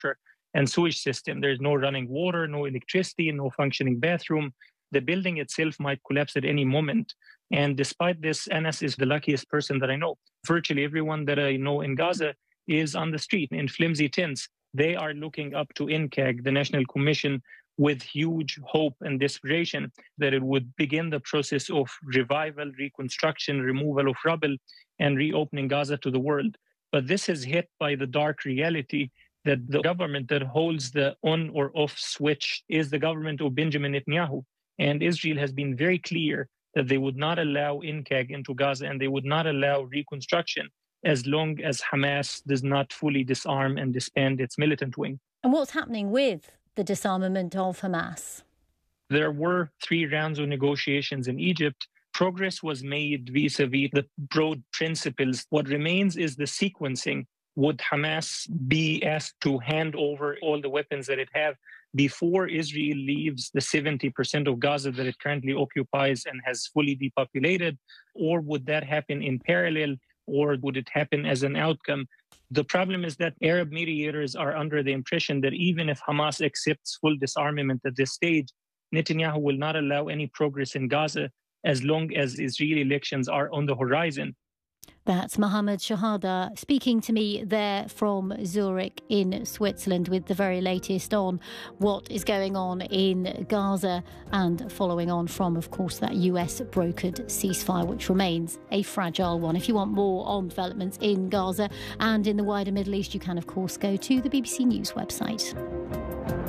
infrastructure and sewage system. There's no running water, no electricity, no functioning bathroom. The building itself might collapse at any moment. And despite this, Anas is the luckiest person that I know. Virtually everyone that I know in Gaza is on the street in flimsy tents. They are looking up to NCAG, the National Commission, with huge hope and desperation that it would begin the process of revival, reconstruction, removal of rubble, and reopening Gaza to the world. But this is hit by the dark reality that the government that holds the on or off switch is the government of Benjamin Netanyahu. And Israel has been very clear that they would not allow NCAG into Gaza and they would not allow reconstruction as long as Hamas does not fully disarm and disband its militant wing. And what's happening with the disarmament of Hamas? There were 3 rounds of negotiations in Egypt. Progress was made vis-a-vis the broad principles. What remains is the sequencing. Would Hamas be asked to hand over all the weapons that it have before Israel leaves the 70% of Gaza that it currently occupies and has fully depopulated? Or would that happen in parallel? Or would it happen as an outcome? The problem is that Arab mediators are under the impression that even if Hamas accepts full disarmament at this stage, Netanyahu will not allow any progress in Gaza as long as Israeli elections are on the horizon. That's Mohammed Shahada speaking to me there from Zurich in Switzerland with the very latest on what is going on in Gaza and following on from, of course, that US brokered ceasefire, which remains a fragile one. If you want more on developments in Gaza and in the wider Middle East, you can, of course, go to the BBC News website.